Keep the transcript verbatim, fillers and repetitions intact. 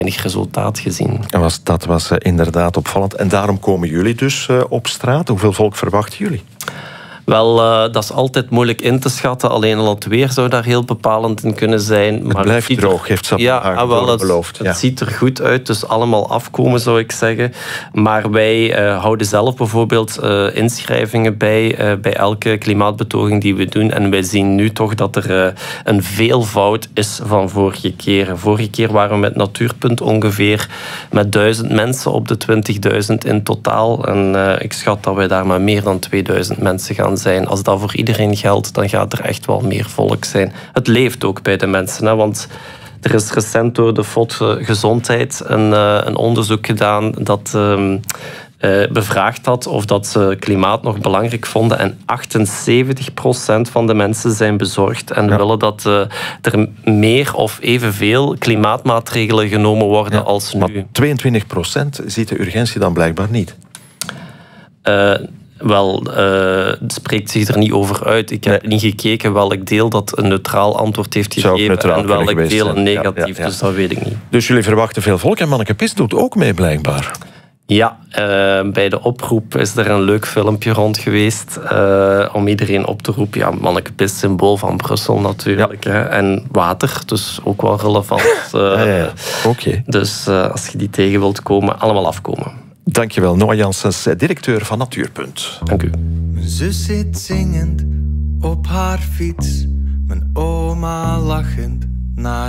weinig resultaat gezien. En was, dat was uh, inderdaad opvallend. En daarom komen jullie dus uh, op straat. Hoeveel volk verwachten jullie? Wel, uh, dat is altijd moeilijk in te schatten. Alleen al het weer zou daar heel bepalend in kunnen zijn. Het maar blijft het droog, heeft Sapper ja, Hagen wel, het, beloofd. Het ja. ziet er goed uit, dus allemaal afkomen zou ik zeggen. Maar wij uh, houden zelf bijvoorbeeld uh, inschrijvingen bij, uh, bij elke klimaatbetoging die we doen. En wij zien nu toch dat er uh, een veelvoud is van vorige keer. Vorige keer waren we met Natuurpunt ongeveer met duizend mensen op de twintigduizend in totaal. En uh, ik schat dat wij daar maar meer dan tweeduizend mensen gaan zijn. Als dat voor iedereen geldt, dan gaat er echt wel meer volk zijn. Het leeft ook bij de mensen, hè, want er is recent door de F O D Gezondheid een, uh, een onderzoek gedaan dat um, uh, bevraagd had of dat ze klimaat nog belangrijk vonden. En achtenzeventig procent van de mensen zijn bezorgd en ja. willen dat uh, er meer of evenveel klimaatmaatregelen genomen worden ja, als nu. Maar tweeëntwintig procent ziet de urgentie dan blijkbaar niet. Uh, Wel, uh, het spreekt zich er niet over uit. Ik heb nee. niet gekeken welk deel dat een neutraal antwoord heeft gegeven en welk deel een negatief, ja, ja, ja. dus dat weet ik niet. Dus jullie verwachten veel volk en Manneke Pis doet ook mee blijkbaar. Ja, uh, bij de oproep is er een leuk filmpje rond geweest uh, om iedereen op te roepen. Ja, Manneke Pis, symbool van Brussel natuurlijk. Ja. Hè? En water, dus ook wel relevant. Uh, ja, ja, ja. Okay. Dus uh, als je die tegen wilt komen, allemaal afkomen. Dankjewel, Noah Janssens, directeur van Natuurpunt. Dank u. Mijn zus zit zingend op haar fiets, mijn oma lachend naar